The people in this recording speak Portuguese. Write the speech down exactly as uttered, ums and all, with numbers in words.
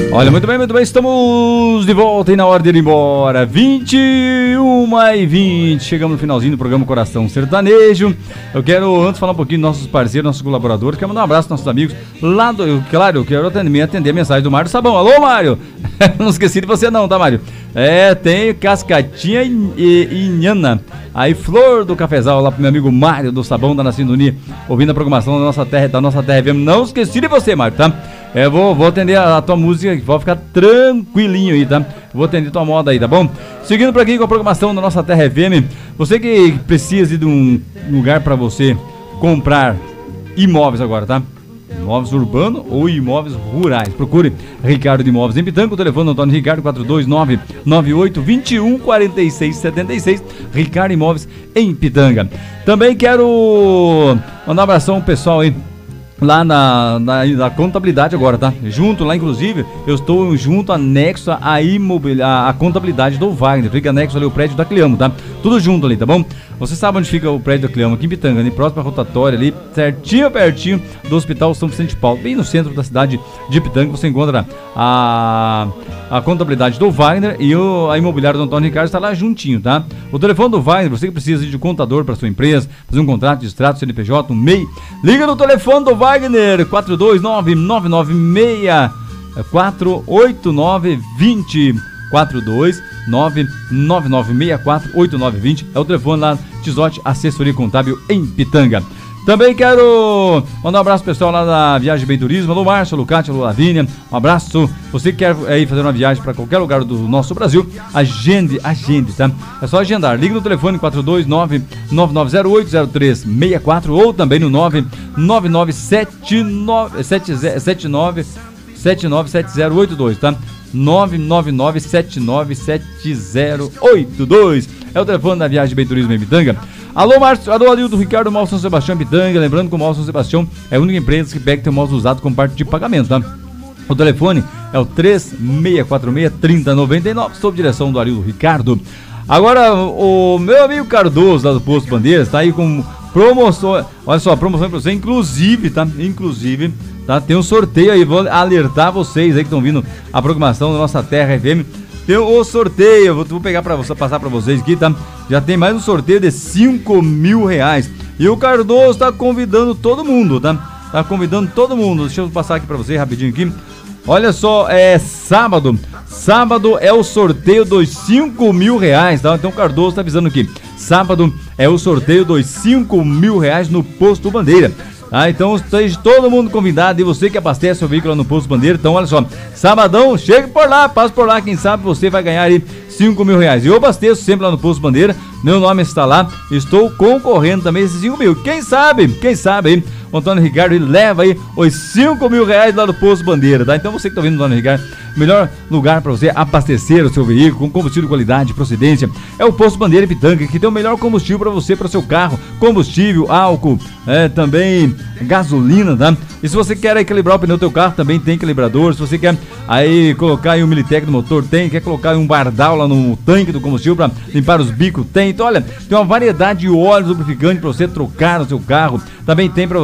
Olha, muito bem, muito bem, estamos de volta e na hora de ir embora, vinte e uma e vinte, chegamos no finalzinho do programa Coração Sertanejo. Eu quero antes falar um pouquinho dos nossos parceiros, nossos colaboradores, quero mandar um abraço aos nossos amigos lá do, eu, claro, eu quero atender, atender a mensagem do Mário Sabão. Alô, Mário, não esqueci de você não, tá, Mário? É, tem Cascatinha e, e, e Nhana, aí Flor do Cafezal, lá pro meu amigo Mário do Sabão da Nascimento Uni, ouvindo a programação da nossa terra, da nossa terra F M. Não esqueci de você, Mário, tá? É, vou, vou atender a, a tua música, vou ficar tranquilinho aí, tá? Vou atender tua moda aí, tá bom? Seguindo por aqui com a programação da nossa terra F M, você que precisa de um lugar pra você comprar imóveis agora, tá? Imóveis urbanos ou imóveis rurais. Procure Ricardo de Imóveis em Pitanga, o telefone do Antônio Ricardo quatro dois nove, nove oito dois um, quatro seis sete seis. Ricardo Imóveis em Pitanga. Também quero mandar um abração ao pessoal aí lá na, na, na contabilidade agora, tá? Junto lá, inclusive, eu estou junto, anexo a, imobil... a, a contabilidade do Wagner. Fica anexo ali o prédio da Cleamo, tá? Tudo junto ali, tá bom? Você sabe onde fica o prédio da Cleamo, aqui em Pitanga, ali próximo à rotatória ali, certinho, pertinho do Hospital São Vicente de Paulo, bem no centro da cidade de Pitanga. Você encontra a, a contabilidade do Wagner e o, a imobiliária do Antônio Ricardo está lá juntinho, tá? O telefone do Wagner, você que precisa de contador para sua empresa, fazer um contrato de extrato, C N P J, um M E I, liga no telefone do Wagner, quatro dois nove, nove nove seis, quatro oito nove dois zero, quatro dois nove, nove nove seis quatro oito nove dois zero, é o telefone lá, Tizote Assessoria Contábil em Pitanga. Também quero mandar um abraço pessoal lá da Viagem Bem Turismo, alô Márcio, alô Cátia, alô Lavínia, um abraço. Você que quer aí fazer uma viagem para qualquer lugar do nosso Brasil, agende, agende, tá? É só agendar, liga no telefone quatro dois nove, nove nove zero oito, zero três seis quatro ou também no nove nove nove sete nove sete nove sete nove sete zero oito dois, tá? nove nove nove sete nove sete zero oito dois é o telefone da Viagem Bem Turismo em Pitanga. Alô, Márcio, alô, Alildo Ricardo, Mal São Sebastião, Pitanga. Lembrando que o Mal São Sebastião é a única empresa que pega teu mouse usado como parte de pagamento, tá? O telefone é o três seis quatro seis, três zero nove nove, sob direção do Alildo Ricardo. Agora, o meu amigo Cardoso, lá do Posto Bandeiras, tá aí com promoção, olha só, promoção pra você, inclusive, tá? Inclusive, tá? Tem um sorteio aí, vou alertar vocês aí que estão vindo a programação da nossa Terra F M. Tem o sorteio, vou, vou pegar para você, passar para vocês aqui, tá? Já tem mais um sorteio de cinco mil reais. E o Cardoso tá convidando todo mundo, tá? Tá convidando todo mundo. Deixa eu passar aqui para vocês rapidinho aqui. Olha só, é sábado. Sábado é o sorteio dos cinco mil reais, tá? Então o Cardoso tá avisando aqui. Sábado é o sorteio dos cinco mil reais no Posto Bandeira. Ah, então esteja todo mundo convidado e você que abastece o veículo lá no Posto Bandeira. Então olha só, sabadão, chega por lá, passa por lá, quem sabe você vai ganhar aí cinco mil reais. Eu abasteço sempre lá no Posto Bandeira, meu nome está lá, estou concorrendo também a esses cinco mil. Quem sabe, quem sabe aí, o Antônio Ricardo ele leva aí os cinco mil reais lá do Posto Bandeira, tá? Então você que está ouvindo o Antônio Ricardo, melhor lugar para você abastecer o seu veículo com combustível de qualidade e procedência é o Posto Bandeira Pitanga, que tem o melhor combustível para você, para o seu carro, combustível, álcool, é, também gasolina, tá? E se você quer aí calibrar o pneu do teu carro, também tem calibrador. Se você quer aí colocar aí um Militec no motor, tem. Quer colocar aí um bardal lá no tanque do combustível para limpar os bicos, tem. Então olha, tem uma variedade de óleos lubrificantes para você trocar no seu carro, também tem para